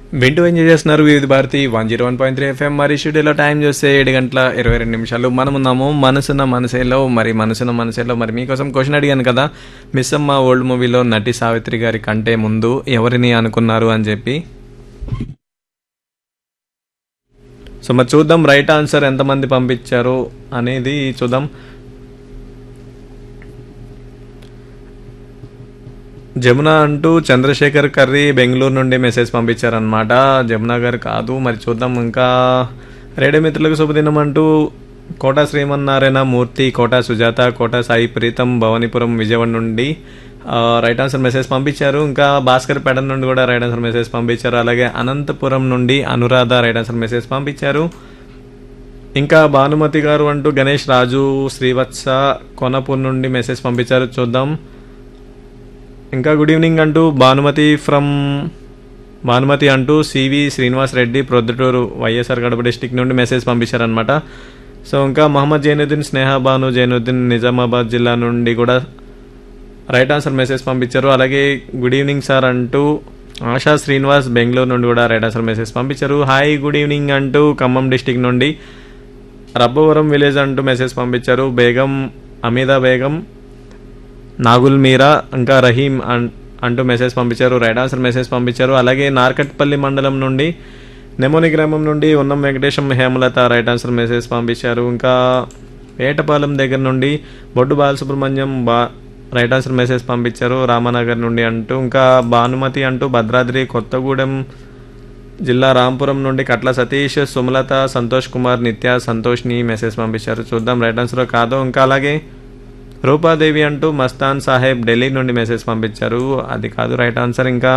వింటూ ఎంజాయ్ చేస్తున్నారు వివిధ భారతి 101.3 ఎఫ్ఎం. మరి స్టూడియోలో టైం చూస్తే 7:22 మనమున్నాము మనసున్న మనసేలో. మరి మనసున్న మనసేలో మరి మీకోసం క్వశ్చన్ అడిగాను కదా, మిస్ అమ్మ ఓల్డ్ మూవీలో నటి సావిత్రి గారి కంటే ముందు ఎవరిని అనుకున్నారు అని చెప్పి. సో మరి చూద్దాం రైట్ ఆన్సర్ ఎంతమంది పంపించారు అనేది చూద్దాం. జమున అంటూ చంద్రశేఖర్ కర్రీ బెంగళూరు నుండి మెసేజ్ పంపించారనమాట. జమున గారు కాదు. మరి చూద్దాం. ఇంకా రేడియో మిత్రులకు శుభదినం అంటూ కోట శ్రీమన్నారాయణ మూర్తి, కోట సుజాత, కోట సాయి ప్రీతం భవానీపురం విజయవాడ నుండి రైట్ ఆన్సర్ మెసేజ్ పంపించారు. ఇంకా భాస్కర్ పేట నుండి కూడా రైట్ ఆన్సర్ మెసేజ్ పంపించారు. అలాగే అనంతపురం నుండి అనురాధ రైట్ ఆన్సర్ మెసేజ్ పంపించారు. ఇంకా భానుమతి గారు అంటూ గణేష్ రాజు శ్రీవత్స కొనపూర్ నుండి మెసేజ్ పంపించారు. చూద్దాం. ఇంకా గుడ్ ఈవినింగ్ అంటూ భానుమతి అంటూ సివి శ్రీనివాస్ రెడ్డి ప్రొద్దుటూరు వైఎస్ఆర్ కడప డిస్టిక్ నుండి మెసేజ్ పంపించారనమాట. సో ఇంకా మహమ్మద్ జైనుద్దీన్ స్నేహ బాను జైనుద్దీన్ నిజామాబాద్ జిల్లా నుండి కూడా రైట్ ఆన్సర్ మెసేజ్ పంపించారు. అలాగే గుడ్ ఈవినింగ్ సార్ అంటూ ఆశా శ్రీనివాస్ బెంగళూరు నుండి కూడా రైట్ ఆన్సర్ మెసేజ్ పంపించారు. హాయ్ గుడ్ ఈవినింగ్ అంటూ ఖమ్మం డిస్టిక్ నుండి రబ్బవరం విలేజ్ అంటూ మెసేజ్ పంపించారు. బేగం అమీదా బేగం నాగుల్ మీరా ఇంకా రహీం అంటూ మెసేజ్ పంపించారు. రైట్ ఆన్సర్ మెసేజ్ పంపించారు. అలాగే నార్కట్పల్లి మండలం నుండి నెమోని గ్రామం నుండి ఉన్నం Venkatesham Hemalatha right answer message పంపించారు. ఇంకా వేటపాలెం దగ్గర నుండి బొడ్డు బాలసుబ్రహ్మణ్యం రైట్ ఆన్సర్ మెసేజ్ పంపించారు రామనగర్ నుండి అంటూ. ఇంకా భానుమతి అంటూ భద్రాద్రి కొత్తగూడెం జిల్లా రాంపురం నుండి కట్ల సతీష్, సుమలత, సంతోష్ కుమార్, నిత్య, సంతోష్ని మెసేజ్ పంపించారు. చూద్దాం రైట్ ఆన్సర్ కాదు. ఇంకా అలాగే రూపాదేవి అంటూ మస్తాన్ సాహెబ్ ఢిల్లీ నుండి మెసేజ్ పంపించారు. అది కాదు రైట్ ఆన్సర్. ఇంకా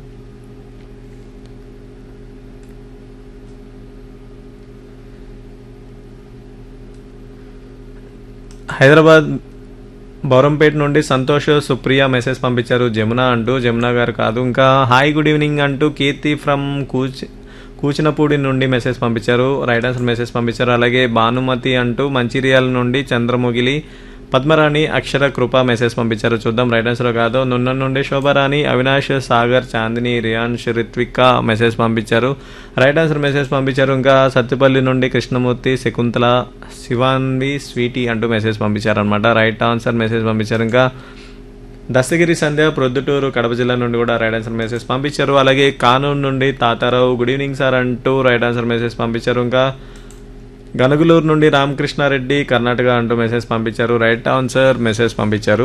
హైదరాబాద్ బౌరంపేట నుండి సంతోష్ సుప్రియ మెసేజ్ పంపించారు. జమున అంటూ జమున గారు కాదు. ఇంకా హాయ్ గుడ్ ఈవినింగ్ అంటూ కీర్తి ఫ్రమ్ కూచినపూడి నుండి మెసేజ్ పంపించారు. రైట్ ఆన్సర్ మెసేజ్ పంపించారు. అలాగే భానుమతి అంటూ మంచిర్యాల నుండి చంద్రముగిలి పద్మరాణి అక్షర కృప మెసేజ్ పంపించారు. చూద్దాం రైట్ ఆన్సర్ కాదు. నున్న నుండి శోభారాణి అవినాష్ సాగర్ చాందిని రియాన్ష్ రిత్విక మెసేజ్ పంపించారు. రైట్ ఆన్సర్ మెసేజ్ పంపించారు. ఇంకా సత్తుపల్లి నుండి కృష్ణమూర్తి శకుంతల శివాన్వి స్వీటీ అంటూ మెసేజ్ పంపించారనమాట. రైట్ ఆన్సర్ మెసేజ్ పంపించారు. ఇంకా దస్తగిరి సంధ్య ప్రొద్దుటూరు కడప జిల్లా నుండి కూడా రైట్ ఆన్సర్ మెసేజ్ పంపించారు. అలాగే కానూన్ నుండి తాతారావు గుడ్ ఈవినింగ్ సార్ అంటూ రైట్ ఆన్సర్ మెసేజ్ పంపించారు. ఇంకా గనుగులూరు నుండి రామకృష్ణారెడ్డి కర్ణాటక అంటూ మెసేజ్ పంపించారు. రైట్ ఆన్సర్ మెసేజ్ పంపించారు.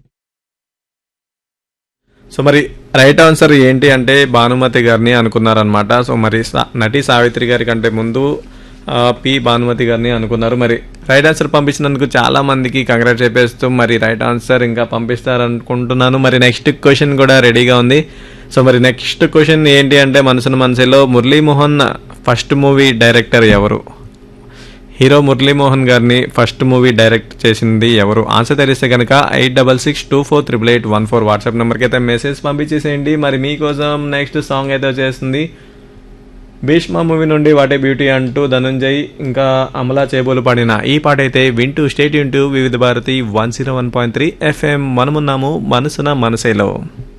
సో మరి రైట్ ఆన్సర్ ఏంటి అంటే భానుమతి గారిని అనుకున్నారనమాట. సో మరి నటి సావిత్రి గారి కంటే ముందు పి భానుమతి గారిని అనుకున్నారు. మరి రైట్ ఆన్సర్ పంపించినందుకు చాలా మందికి కంగ్రాట్ చెప్పేస్తూ మరి రైట్ ఆన్సర్ ఇంకా పంపిస్తారనుకుంటున్నాను. మరి నెక్స్ట్ క్వశ్చన్ కూడా రెడీగా ఉంది. సో మరి నెక్స్ట్ క్వశ్చన్ ఏంటి అంటే మనసున మనసులో మురళీమోహన్ ఫస్ట్ మూవీ డైరెక్టర్ ఎవరు? హీరో మురళీమోహన్ గారిని ఫస్ట్ మూవీ డైరెక్ట్ చేసింది ఎవరు? ఆన్సర్ తెలిస్తే కనుక 8662488814 వాట్సాప్ నెంబర్కి అయితే మెసేజ్ పంపించేసేయండి. మరి మీకోసం నెక్స్ట్ సాంగ్ అయితే వచ్చేస్తుంది భీష్మ మూవీ నుండి వాటే బ్యూటీ అంటూ ధనుంజయ్ ఇంకా అమలా చేబోలు పాడిన ఈ పాట అయితే వింటూ స్టేట్ వివిధ భారతి 101.3 ఎఫ్ఎం. మనమున్నాము మనసున మనసేలో.